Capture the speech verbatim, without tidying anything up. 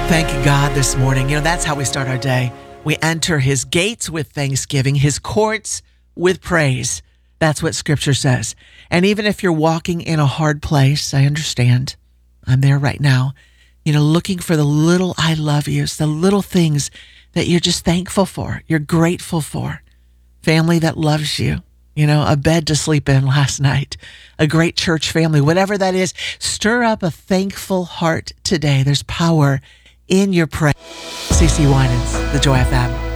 Thank God this morning. You know, that's how we start our day. We enter his gates with thanksgiving, his courts with praise. That's what scripture says. And even if you're walking in a hard place, I understand. I'm there right now. You know, looking for the little I love yous, the little things that you're just thankful for, you're grateful for. Family that loves you, you know, a bed to sleep in last night, a great church family, whatever that is. Stir up a thankful heart today. There's power in your prayer. C C Winans, the Joy F M.